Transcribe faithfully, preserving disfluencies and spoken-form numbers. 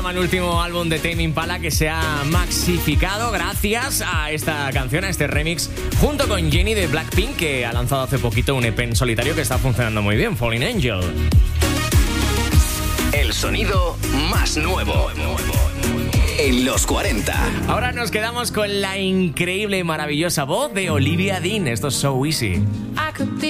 El último álbum de Tame Impala que se ha maxificado gracias a esta canción, a este remix, junto con Jennie de Blackpink, que ha lanzado hace poquito un E P en solitario que está funcionando muy bien, Falling Angel. El sonido más nuevo en los cuarenta. Ahora nos quedamos con la increíble y maravillosa voz de Olivia Dean. Esto es So Easy.